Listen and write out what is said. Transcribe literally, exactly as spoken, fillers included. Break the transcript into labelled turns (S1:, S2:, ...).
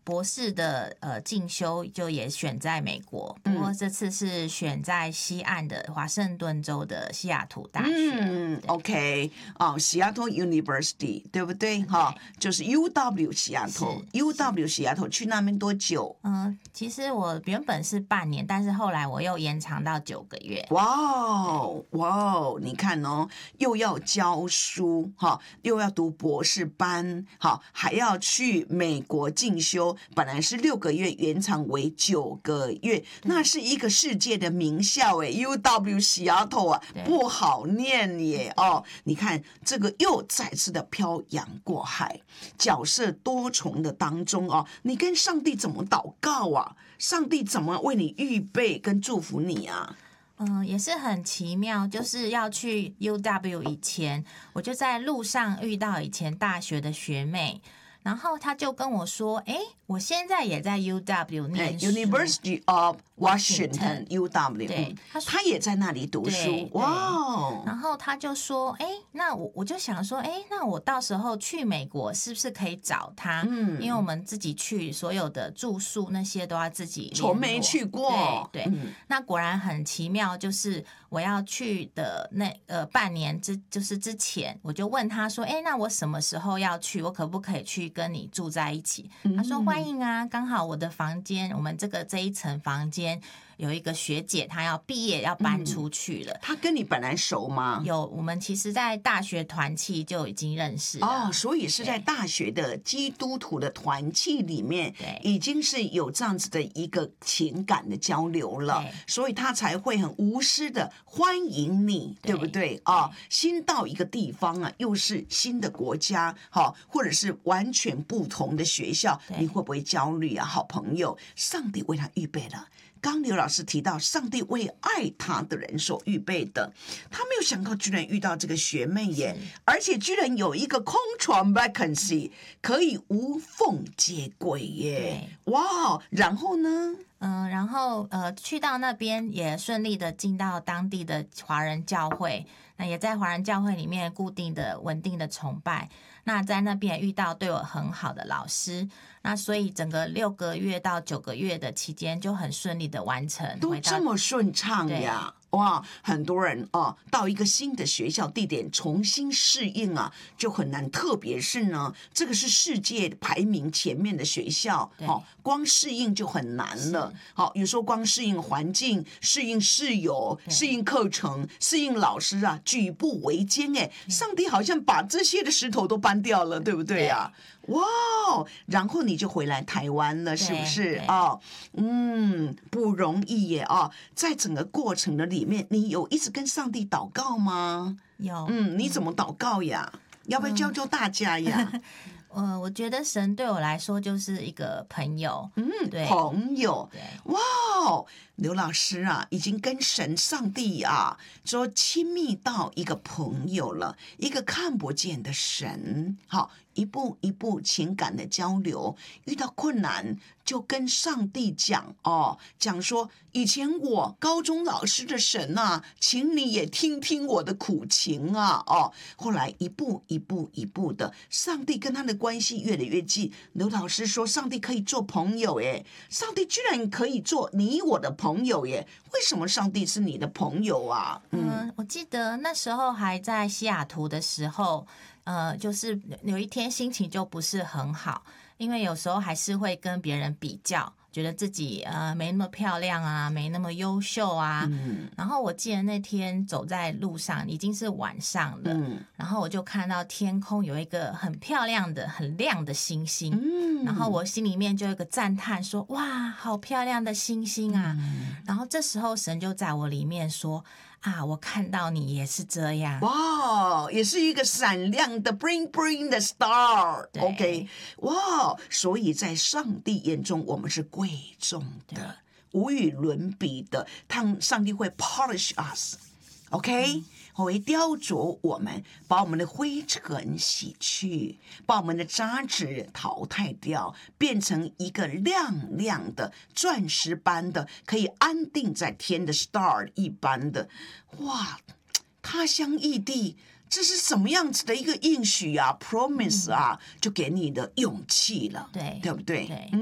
S1: 博士的呃进修就也选在美国，不过这次是选在西岸的华盛顿州的西雅图大学。
S2: 嗯 ，OK， 哦，西雅图 University 对不对？哈、哦，就是 U W 西雅图 ，U W 西雅图去那边多久？
S1: 嗯、呃，其实我原本是半年，但是后来我又延长到九个月。
S2: 哇哦，哇哦，你看哦，又要教书哈，又要读博士班，好，还要去美国进修，本来是六个月，延长为九个月，那是一个世界的名校哎 ，U W 西雅图啊，不好念耶哦。你看这个又再次的漂洋过海，角色多重的当中哦，你跟上帝怎么祷告啊？上帝怎么为你预备跟祝福你啊？
S1: 嗯，也是很奇妙，就是要去 U W 以前，我就在路上遇到以前大学的学妹，然后她就跟我说：“哎，我现在也在 U W 念书
S2: ，University of Washington U W，
S1: 对，
S2: 她他也在那里读书，哇哦！
S1: 然后她就说：哎，那我我就想说，哎，那我到时候去美国是不是可以找她？嗯，因为我们自己去，所有的住宿那些都要自己联络，
S2: 从没去过，
S1: 对对、嗯。那果然很奇妙，就是我要去的那呃半年之就是之前，我就问她说：哎，那我什么时候要去？我可不可以去跟你住在一起？她说欢迎啊，刚好我的房间，我们这个这一层房间有一个学姐，她要毕业要搬出去了。
S2: 她、嗯、跟你本来熟吗？
S1: 有，我们其实在大学团契就已经认识了。
S2: 哦，所以是在大学的基督徒的团契里面，
S1: 对，
S2: 已经是有这样子的一个情感的交流了，所以他才会很无私的欢迎你， 对, 对不对啊、哦？新到一个地方啊，又是新的国家，哈、哦，或者是完全不同的学校，你会不会焦虑啊？好朋友，上帝为他预备了。刚刘老师提到，上帝为爱他的人所预备的，他没有想到居然遇到这个学妹耶，而且居然有一个空床 vacancy 可以无缝接轨耶，哇！然后呢？
S1: 嗯，然后呃，去到那边也顺利的进到当地的华人教会，那也在华人教会里面固定的、稳定的崇拜。那在那边也遇到对我很好的老师，那所以整个六个月到九个月的期间就很顺利的完成，
S2: 都这么顺畅呀！哇，很多人哦，到一个新的学校地点重新适应啊，就很难。特别是呢，这个是世界排名前面的学校，哦，光适应就很难了。好、哦，有时候光适应环境、适应室友、适应课程、适应老师啊，举步维艰。哎，上帝好像把这些的石头都搬掉了，对不对呀、啊？哇，然后你就回来台湾了，是不是哦？嗯，不容易耶哦，在整个过程的里面，你有一直跟上帝祷告吗？
S1: 有，
S2: 嗯，你怎么祷告呀？嗯、要不要教教大家呀？
S1: 呃，我觉得神对我来说就是一个朋友，
S2: 嗯，
S1: 对，
S2: 朋友，
S1: 对，
S2: 哇，刘老师啊，已经跟神上帝啊说亲密到一个朋友了，一个看不见的神，好，一步一步情感的交流，遇到困难就跟上帝讲哦，讲说以前我高中老师的神啊，请你也听听我的苦情啊，哦，后来一步一步一步的，上帝跟他的关系越来越近。刘老师说，上帝可以做朋友耶，上帝居然可以做你我的朋友耶，为什么上帝是你的朋友啊？
S1: 嗯，嗯我记得那时候还在西雅图的时候，呃，就是有一天心情就不是很好，因为有时候还是会跟别人比较，觉得自己呃没那么漂亮啊，没那么优秀啊。嗯、然后我记得那天走在路上，已经是晚上了，嗯、然后我就看到天空有一个很漂亮的、很亮的星星，嗯、然后我心里面就有一个赞叹说：“哇，好漂亮的星星啊！”嗯、然后这时候神就在我里面说。啊，我看到你也是这样，
S2: 哇，也是一个闪亮的 bling bling 的 star，OK， 哇，所以在上帝眼中我们是贵重的，无与伦比的，他上帝会 polish us，OK，、嗯会雕琢我们，把我们的灰尘洗去，把我们的渣质淘汰掉，变成一个亮亮的钻石般的，可以安定在天的 star 一般的。哇，他乡异地，这是什么样子的一个应许啊 promise 啊、嗯、就给你的勇气了，
S1: 对，
S2: 对不对？
S1: 对。